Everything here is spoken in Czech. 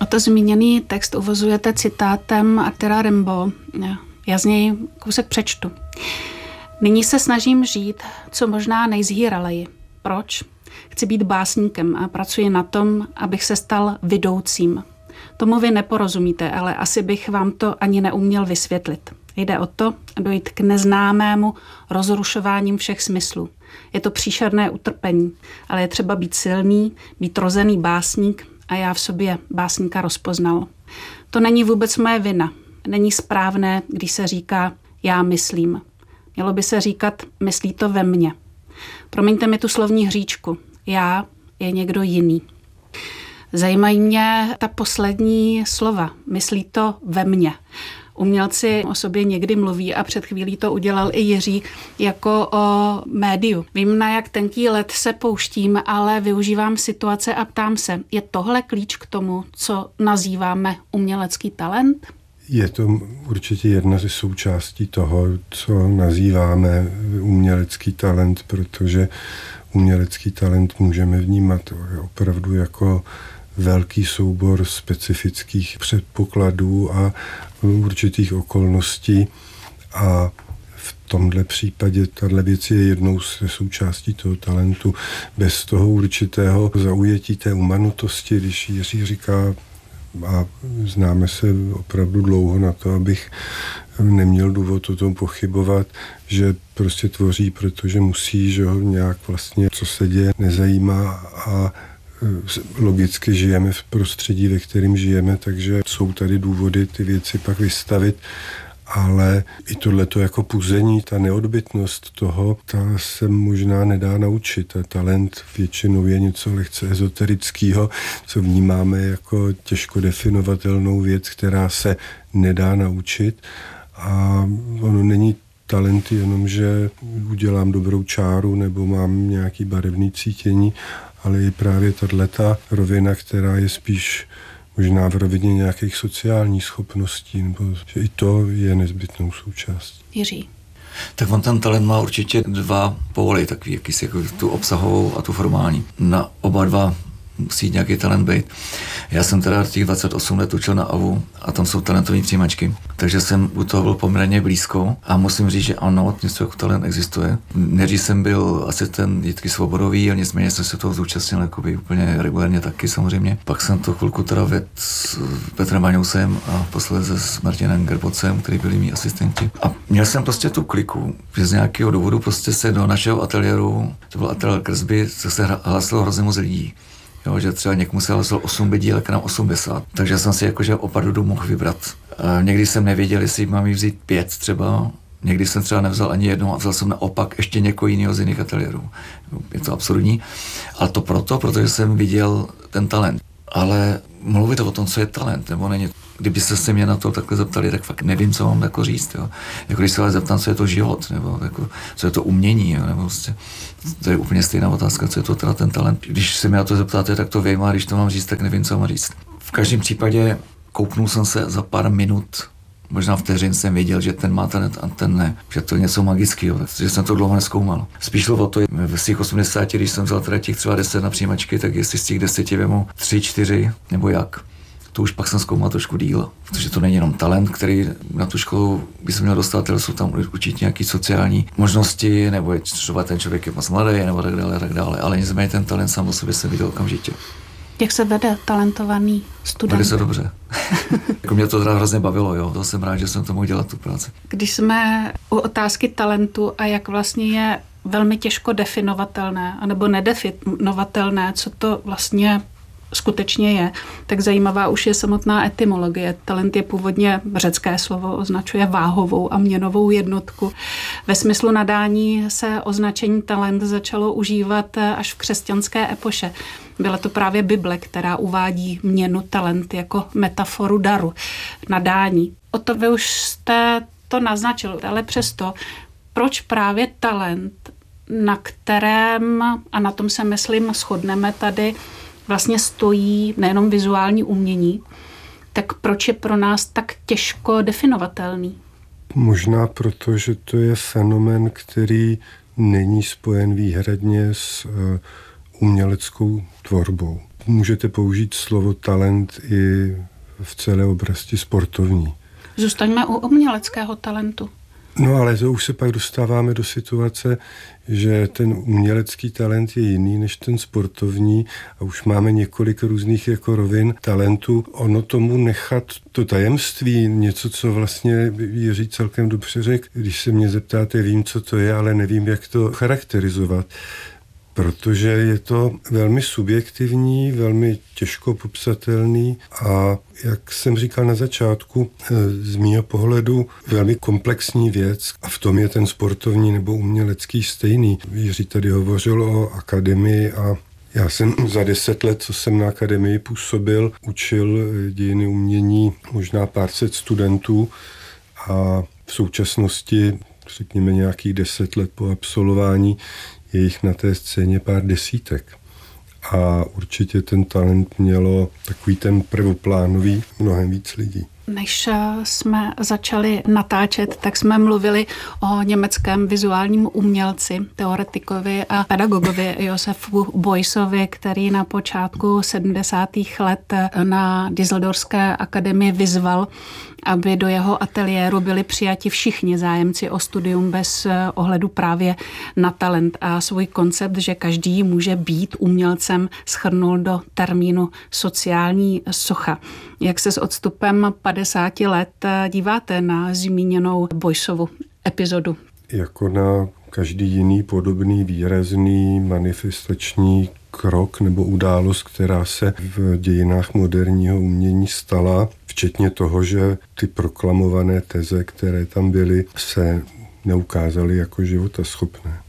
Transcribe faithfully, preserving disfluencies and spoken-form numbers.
to zmíněný text uvozujete citátem Artura Rimbaud. Já z něj kousek přečtu. Nyní se snažím žít, co možná nejzhýraleji. Proč? Chci být básníkem a pracuji na tom, abych se stal vidoucím. Tomu vy neporozumíte, ale asi bych vám to ani neuměl vysvětlit. Jde o to, dojít k neznámému rozrušováním všech smyslů. Je to příšerné utrpení, ale je třeba být silný, být rozený básník a já v sobě básníka rozpoznal. To není vůbec moje vina. Není správné, když se říká já myslím. Mělo by se říkat myslí to ve mně. Promiňte mi tu slovní hříčku. Já je někdo jiný. Zajímají mě ta poslední slova. Myslí to ve mně. Umělci o sobě někdy mluví a před chvílí to udělal i Jiří jako o médiu. Vím, na jak tenký led se pouštím, ale využívám situace a ptám se, je tohle klíč k tomu, co nazýváme umělecký talent? Je to určitě jedna ze součástí toho, co nazýváme umělecký talent, protože umělecký talent můžeme vnímat opravdu jako velký soubor specifických předpokladů a určitých okolností a v tomhle případě tahle věc je jednou ze součástí toho talentu. Bez toho určitého zaujetí té umanutosti, když Jiří říká, a známe se opravdu dlouho na to, abych neměl důvod o tom pochybovat, že prostě tvoří, protože musí, že ho nějak vlastně, co se děje, nezajímá a logicky žijeme v prostředí, ve kterém žijeme, takže jsou tady důvody ty věci pak vystavit, ale i tohleto jako puzení, ta neodbytnost toho, ta se možná nedá naučit. A talent většinou je něco lehce ezoterického, co vnímáme jako těžko definovatelnou věc, která se nedá naučit. A ono není talent jenom, že udělám dobrou čáru nebo mám nějaký barevný cítění, ale i právě tato rovina, která je spíš možná v rovině nějakých sociálních schopností, nebo že i to je nezbytnou součástí. Jiří. Tak on ten talent má určitě dva póly, takový jakýsi, jako tu obsahovou a tu formální. Na oba dva musí nějaký talent být. Já jsem teda těch dvacet osm let učil na A V U a tam jsou talentové přijímačky, takže jsem u toho byl poměrně blízko a musím říct, že ano, něco jako talent existuje. Nejdřív jsem byl asistent Jitky Svobodový, ale nicméně jsem se toho zúčastnil jakoby úplně regulárně taky samozřejmě. Pak jsem to chvilku teda vedl s Petrem Vaňousem a posledně s Martinem Gerbocem, který byli mý asistenti. A měl jsem prostě tu kliku, že z nějakého důvodu prostě se do našeho ateliéru, to byl ateliér kresby, se hlásilo hrozně moc lidí. Jo, že třeba někomu se hlasil osm lidí, ale k nám osmdesát. Takže jsem si jakože opravdu mohl vybrat. A někdy jsem nevěděl, jestli mám jí vzít pět třeba. Někdy jsem třeba nevzal ani jednou a vzal jsem naopak ještě někoho jiného z jiných ateliérů. Je to absurdní. Ale to proto, protože jsem viděl ten talent. Ale mluvit o tom, co je talent, nebo není. Kdyby se mě na to takhle zeptali, tak fakt nevím, co mám jako říct. Jo. Jako když se ale zeptám, co je to život, nebo jako, co je to umění, jo, nebo vlastně, to je úplně stejná otázka, co je to teda ten talent. Když se mě na to zeptáte, tak to vím, a když to mám říct, tak nevím, co mám říct. V každém případě kouknul jsem se za pár minut, možná vteřin jsem věděl, že ten má talent a ten ne, že to je něco magického, že jsem to dlouho nezkoumal. Spíš šlo o to, v těch osmdesáti, když jsem vzal teda těch třeba deset na přijímačky, tak jestli z těch deseti vemu tři, čtyři, nebo jak. To už pak jsem zkoumal trošku díl, protože to není jenom talent, který na tu školu by se měl dostat, ale jsou tam určitě nějaké sociální možnosti, nebo je třeba ten člověk je moc mladý, nebo tak dále, tak dále, ale nicméně ten talent sám o sobě jsem viděl okamžitě. Jak se vede talentovaný student? Vede se dobře. Jako mě to teda hrozně bavilo, jo, to jsem rád, že jsem to mohl dělat tu práci. Když jsme u otázky talentu a jak vlastně je velmi těžko definovatelné, anebo nedefinovatelné, co to vlastně skutečně je, tak zajímavá už je samotná etymologie. Talent je původně řecké slovo, označuje váhovou a měnovou jednotku. Ve smyslu nadání se označení talent začalo užívat až v křesťanské epoše. Byla to právě Bible, která uvádí měnu talent jako metaforu daru, nadání. O to vy už jste to naznačil, ale přesto, proč právě talent, na kterém, a na tom se myslím shodneme tady, vlastně stojí nejenom vizuální umění, tak proč je pro nás tak těžko definovatelný? Možná proto, že to je fenomén, který není spojen výhradně s uh, uměleckou tvorbou. můžete použít slovo talent i v celé oblasti sportovní. Zůstaňme u uměleckého talentu. No ale to už se pak dostáváme do situace, že ten umělecký talent je jiný než ten sportovní a už máme několik různých jako rovin talentu. Ono tomu nechat to tajemství, něco, co vlastně Jiří celkem dobře řekl, když se mě zeptáte, vím, co to je, ale nevím, jak to charakterizovat. Protože je to velmi subjektivní, velmi těžko popsatelný a, jak jsem říkal na začátku, z mýho pohledu velmi komplexní věc a v tom je ten sportovní nebo umělecký stejný. Jiří tady hovořil o akademii a já jsem za deset let, co jsem na akademii působil, učil dějiny umění možná pár set studentů a v současnosti, řekněme nějakých deset let po absolvování, je jich na té scéně pár desítek. A určitě ten talent mělo takový ten prvoplánový mnohem víc lidí. Než jsme začali natáčet, tak jsme mluvili o německém vizuálním umělci, teoretikovi a pedagogovi Josefu Beuyssovi, který na počátku sedmdesátých let na Düsseldorfské akademii vyzval, aby do jeho ateliéru byli přijati všichni zájemci o studium bez ohledu právě na talent a svůj koncept, že každý může být umělcem, shrnul do termínu sociální socha. Jak se s odstupem padesáti let díváte na zmíněnou Beuyssovu epizodu? Jako na každý jiný podobný výrazný manifestační krok nebo událost, která se v dějinách moderního umění stala, včetně toho, že ty proklamované teze, které tam byly, se neukázaly jako životaschopné.